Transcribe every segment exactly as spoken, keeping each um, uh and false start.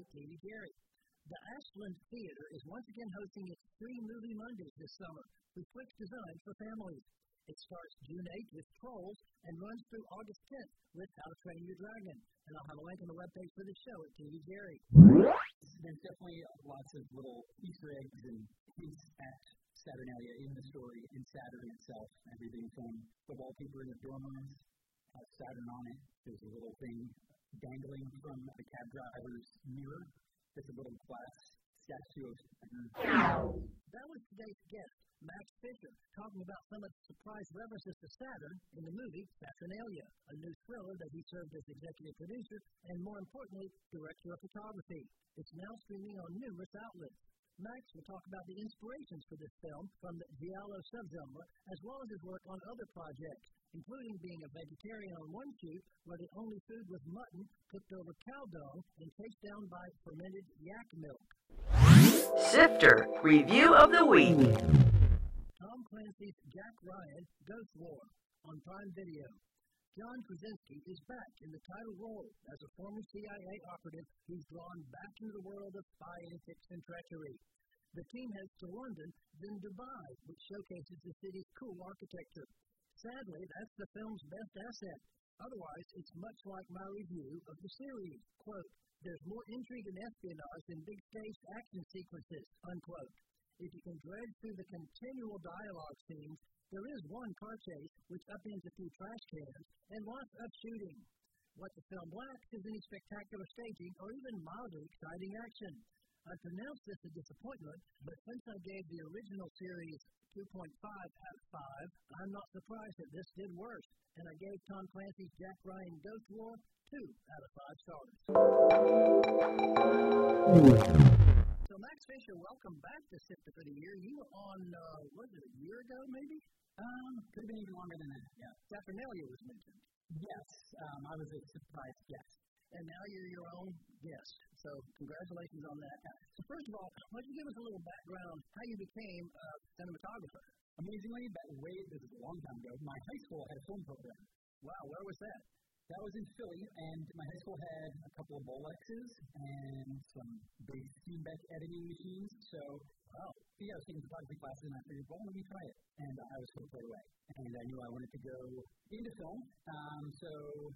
Katie Gary. The Ashland Theater is once again hosting its Free Movie Mondays this summer, with quick designs for families. It starts June eighth with Trolls and runs through August tenth with How to Train Your Dragon. And I'll have a link on the webpage for the show at Katie Gary. There's definitely lots of little Easter eggs and hints at Saturnalia in the story, in Saturn itself. Everything from the wallpaper in the dorm rooms has Saturn on it. There's a little thing dangling from the cab driver's mirror. There's a little glass statue of Saturn. That was today's guest, Max Fisher, talking about some of the surprise references to Saturn in the movie Saturnalia, a new thriller that he served as executive producer and, more importantly, director of photography. It's now streaming on numerous outlets. Max will talk about the inspirations for this film from the giallo subgenre, as well as his work on other projects, including being a vegetarian on one shoot where the only food was mutton cooked over cow dung and chased down by fermented yak milk. Sifter Review of the Week. Tom Clancy's Jack Ryan, Ghost War, on Prime Video. John Krasinski is back in the title role as a former C I A operative who's drawn back into the world of spy antics and treachery. The team heads to London, then Dubai, which showcases the city's cool architecture. Sadly, that's the film's best asset. Otherwise, it's much like my review of the series. Quote, there's more intrigue and espionage than big-staged action sequences, unquote. If you can dredge through the continual dialogue scenes, there is one car chase which upends a few trash cans and lots of shooting. What the film lacks is any spectacular staging or even mildly exciting action. I pronounced this a disappointment, but since I gave the original series two point five out of five, I'm not surprised that this did worse, and I gave Tom Clancy's Jack Ryan Ghost War two out of five stars. So Max Fisher, welcome back to Sifter for the Year. You were on, uh, was it a year ago maybe? Um, could have been even longer than that, yeah. Saturnalia was mentioned. Yes, um, I was a surprise guest. And now you're your own guest. So congratulations on that. So first of all, why don't you give us a little background how you became a cinematographer? Amazingly, that way, this is a long time ago, my high school had a film program. Wow, where was that? That was in Philly, and my high school had a couple of Bolexes and some big Steenbeck editing machines. So, wow, yeah, I was taking photography classes, and I figured, well, let me try it. And I was hooked right away. And I knew I wanted to go into film. Um, so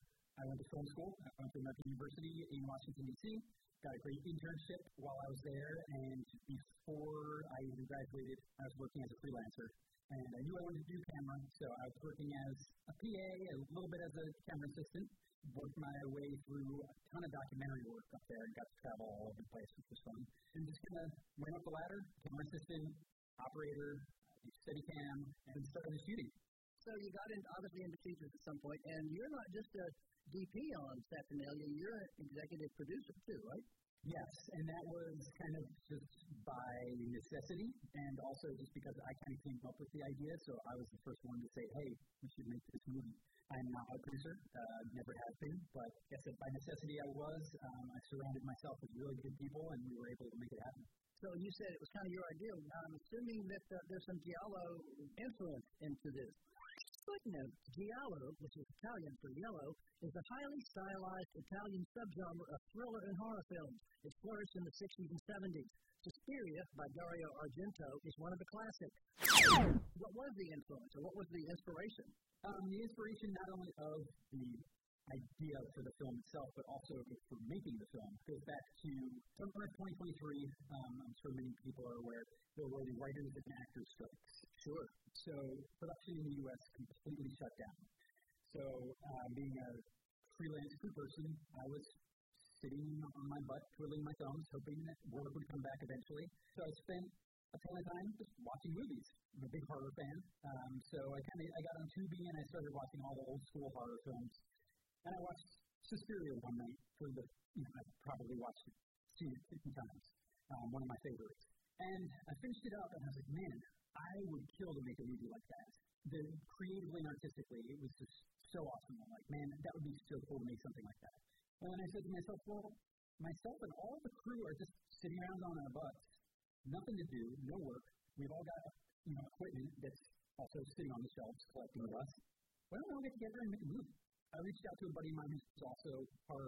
I went to film school. I went to American University in Washington, D C, got a great internship while I was there, and before I even graduated, I was working as a freelancer. And I knew I wanted to do camera, so I was working as a P A, a little bit as a camera assistant, worked my way through a ton of documentary work up there, and got to travel all over the place, which was fun. And just kind of went up the ladder, camera assistant, operator, steady cam, and started shooting. So you got in, obviously into features at some point, and you're not just a D P on Saturnalia, you're an executive producer too, right? Yes, and that was kind of just by necessity, and also just because I kind of came up with the idea, so I was the first one to say, hey, we should make this movie. I'm not a producer, uh, never have been, but I guess by necessity I was. Um, I surrounded myself with really good people, and we were able to make it happen. So you said it was kind of your idea. I'm assuming that uh, there's some giallo influence into this. Footnote, giallo, which is Italian for yellow, is a highly stylized Italian subgenre of thriller and horror films. It flourished in the sixties and seventies. Suspiria, by Dario Argento, is one of the classics. What was the influence, or what was the inspiration? Um, the inspiration not only of the idea for the film itself, but also for making the film, goes back to summer of twenty twenty-three. Um, I'm sure many people are aware there were the writers and actors strikes. Sure. So production in the U S completely shut down. So uh, being a freelance crew person, I was sitting on my butt, twiddling my thumbs, hoping that work would come back eventually. So I spent a ton of time just watching movies. I'm a big horror fan. Um, so I kind of I got on Tubi and I started watching all the old school horror films. And I watched Suspiria one night for the, you know, I probably watched it, seen it fifty times, um, one of my favorites. And I finished it up and I was like, man, I would kill to make a movie like that. The, creatively and artistically, it was just so awesome. I'm like, man, that would be so cool to make something like that. And then I said to myself, well, myself and all the crew are just sitting around on our butts, nothing to do, no work. We've all got, you know, equipment that's also sitting on the shelves collecting dust. Why don't we all get together and make a movie? I reached out to a buddy of mine who's also our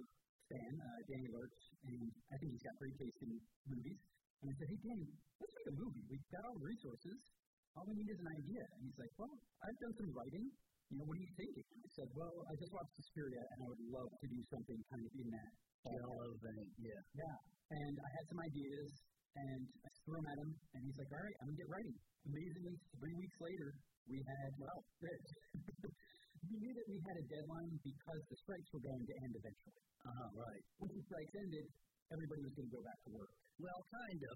fan, uh, Danny Lurch, and I think he's got great taste in movies. And I said, hey, Danny, let's make a movie. We've got all the resources. All we need is an idea. And he's like, well, I've done some writing. You know, what are you thinking? I said, well, I just watched Suspiria, and I would love to do something kind of in that. Giallo vein, yeah. Yeah. And I had some ideas, and I threw them at him, and he's like, all right, I'm going to get writing. Amazingly, three weeks later, we had, well, Rich. We knew that we had a deadline because the strikes were going to end eventually. Uh-huh, right. Once the strikes ended, everybody was going to go back to work. Well, kind of.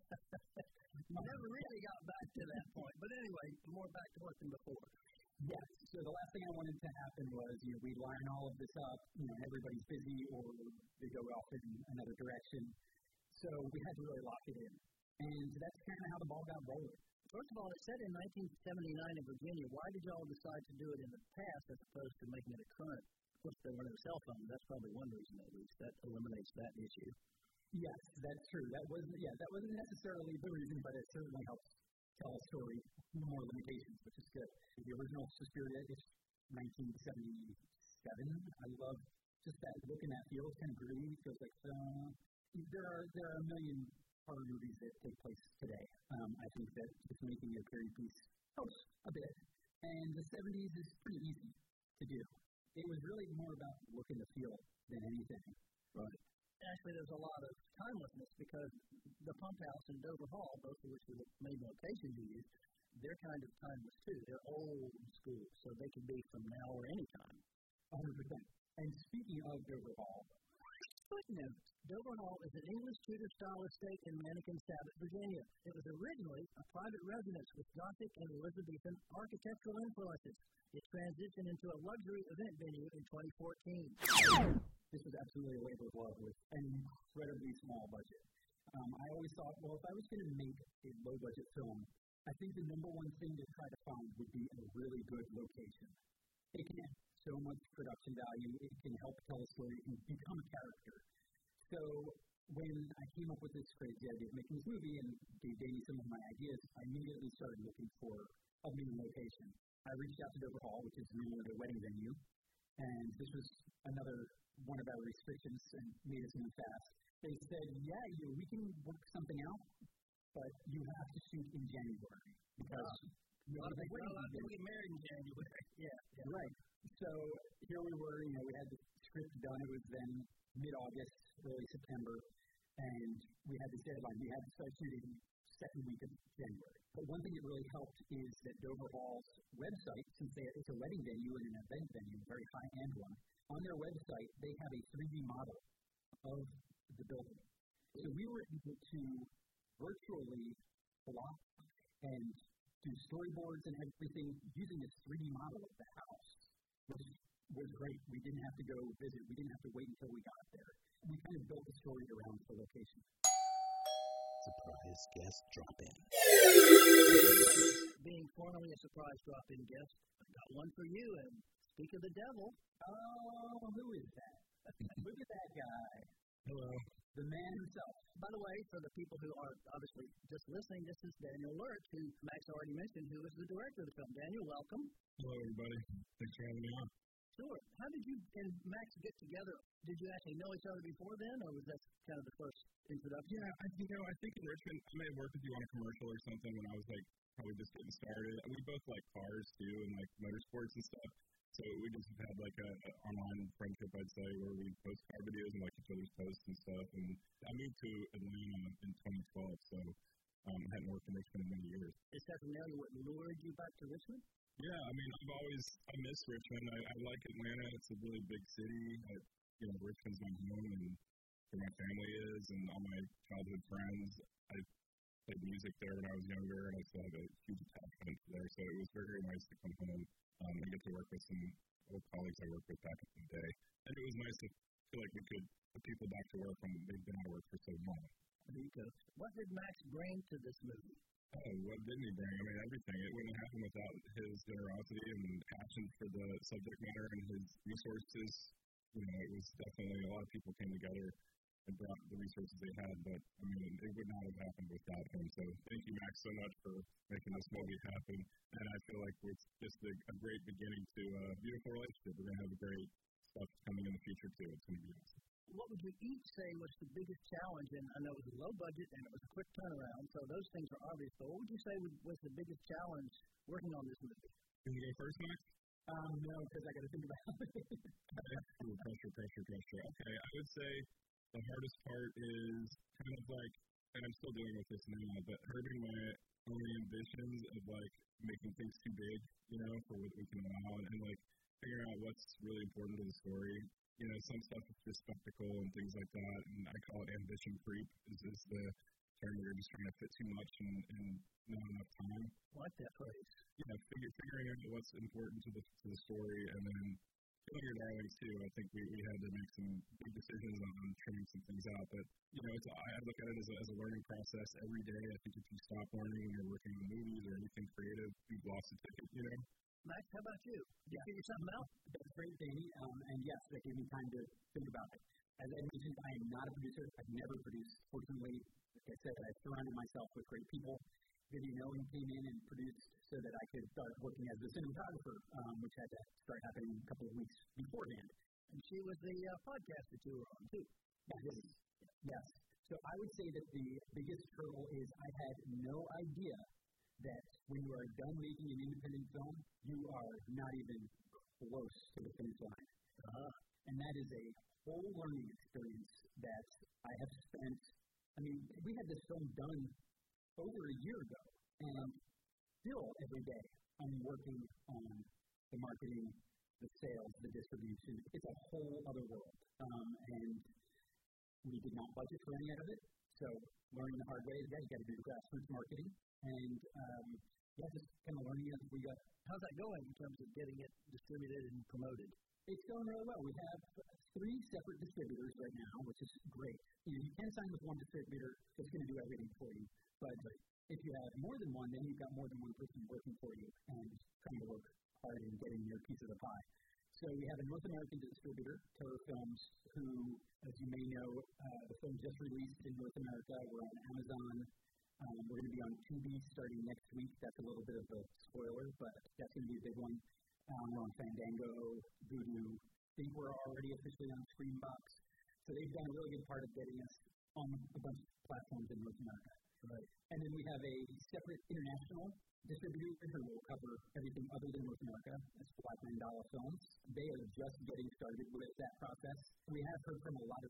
Never really got back to that point. But anyway, more back to work than before. Yes. So the last thing I wanted to happen was, you know, we'd line all of this up, you know, and everybody's busy or they go off in another direction. So we had to really lock it in. And that's kind of how the ball got rolling. First of all, it said in nineteen seventy-nine in Virginia. Why did y'all decide to do it in the past as opposed to making it a current? Of course, there were no cell phones. That's probably one reason, at least. That eliminates that issue. Yes, that's true. That wasn't, yeah, that wasn't necessarily the reason, but it certainly helps tell a story with more limitations, which is good. The original Suspiria is nineteen seventy-seven. I love just that look and that feel. It's kind of groovy. It feels like uh, there are there are a million horror movies that take place today. Um, I think that just making a period piece helps a bit. And the seventies is pretty easy to do. It was really more about look and the feel than anything. Right. Actually, there's a lot of timelessness because the Pump House and Dover Hall, both of which were the main locations you used, they're kind of timeless too. They're old school, so they can be from now or any time. one hundred percent. And speaking of Dover Hall, footnote, Dover Hall is an English Tudor-style estate in Mannequin Sabbath, Virginia. It was originally a private residence with Gothic and Elizabethan architectural influences. It transitioned into a luxury event venue in twenty fourteen. This was absolutely a labor of love with an incredibly small budget. Um, I always thought, well, if I was going to make a low-budget film, I think the number one thing to try to find would be a really good location. It can add so much production value. It can help tell a story and become a character. So when I came up with this crazy idea of making this movie and gave Danny some of my ideas, I immediately started looking for a new location. I reached out to Dover Hall, which is normally the wedding venue, and this was another one of our restrictions and made us move fast. They said, yeah, you know, we can work something out, but you have to shoot in January. Because uh, a lot of people get married in January. Yeah, yeah. Right. So here we were, you know, we had the script done. It was then mid-August, early September, and we had this deadline. We had to start shooting second week of January. But one thing that really helped is that Dover Hall's website, since they, it's a wedding venue and an event venue, a very high-end one, on their website, they have a three D model of the building. So we were able to virtually block and do storyboards and everything using this three D model of the house, which was great. We didn't have to go visit. We didn't have to wait until we got there. We kind of built the story around the location. Surprise guest drop-in. Being formerly a surprise drop-in guest, I got one for you, and speak of the devil. Oh, who is that? Look at that guy. Hello. The man himself. By the way, for the people who are obviously just listening, this is Daniel Lurch, who Max already mentioned, who is the director of the film. Daniel, welcome. Hello, everybody. Thanks for having me on. Sure. How did you and Max get together? Did you actually know each other before then, or was that kind of the first introduction? Yeah, I, you know, I think in Richmond, I may have worked with you on a commercial or something when I was, like, probably just getting started. We both like cars, too, and, like, motorsports and stuff. So we just had, like, a, a online friendship, I'd say, where we post car videos and like each other's posts and stuff. And I moved to Atlanta in twenty twelve, so um, I hadn't worked in Richmond in many years. Is that familiar what lured you back to Richmond? Yeah, I mean, I've always, I miss Richmond. I, I like Atlanta. It's a really big city. I, you know, Richmond's my home and where my family is and all my childhood friends. I played music there when I was younger, and I still have a huge attachment there. So it was very, very nice to come home um, and get to work with some old colleagues I worked with back in the day. And it was nice to feel like we could put people back to work when they've been out of work for so long. There you go. What did Max bring to this movie? Oh, what didn't he bring? I mean, everything. It wouldn't happen without his generosity and passion for the subject matter and his resources. You know, it was definitely a lot of people came together and brought the resources they had, but, I mean, it would not have happened without him. So thank you, Max, so much for making this movie happen. And I feel like it's just a, a great beginning to a beautiful relationship. We're going to have great stuff coming in the future, too. It's going to be awesome. what would you each say was the biggest challenge? And I know it was a low budget and it was a quick turnaround, so those things are obvious. But what would you say was the biggest challenge working on this movie? Can you go first, Max? Um, no, because I got to think about it. Ooh, pressure, pressure, pressure. Okay, I would say the hardest part is kind of like, and I'm still dealing with this now, but curbing my own ambitions of like making things too big, you know, for what we can allow, and, and like figuring out what's really important to the story. You know, some stuff is just spectacle and things like that, and I call it ambition creep, is, is the term where you're just trying to fit too much in, in not enough time. I like that phrase. Yeah, figure, figuring out what's important to the to the story, and then killing your darlings too. I think we, we had to make some big decisions on trimming some things out, but you know, it's I look at it as a, as a learning process every day. I think if you stop learning when you're working on movies or anything creative, you've lost a ticket, you know. Max, how about you? Did you figure something out? That's great, Danny. Um, and yes, that gave me time to think about it. As I mentioned, I am not a producer. I've never produced. Fortunately, like I said, I surrounded myself with great people. Vivian Owen came in and produced so that I could start working as a cinematographer, um, which had to start happening a couple of weeks beforehand. And she was the uh, podcast that you were on, too. Yes. Yes. So I would say that the biggest hurdle is I had no idea that when you are done making an independent film, you are not even close to the finish line. Uh, and that is a whole learning experience that I have spent. I mean, we had this film done over a year ago, and still every day I'm working on the marketing, the sales, the distribution. It's a whole other world. Um, and we did not budget for any of it, so learning the hard way is that you got to do grassroots marketing. And um, yeah, just kind of learning as we go. How's that going in terms of getting it distributed and promoted? It's going really well. We have three separate distributors right now, which is great. You know, you can sign with one distributor that's going to do everything for you, but if you have more than one, then you've got more than one person working for you and trying to work hard in getting your piece of the pie. So we have a North American distributor, Terror Films, who, as you may know, uh, the film just released in North America. We're on Amazon. Um, we're going to be on Tubi starting next week. That's a little bit of a spoiler, but that's going to be a big one. Um, we're on Fandango, Vudu. I think we're already officially on Screenbox. So they've done a really good part of getting us on a bunch of platforms in North America. Right. And then we have a separate international distributor who will cover everything other than North America. That's Black Mandala Films. They are just getting started with that process. We have heard from a lot of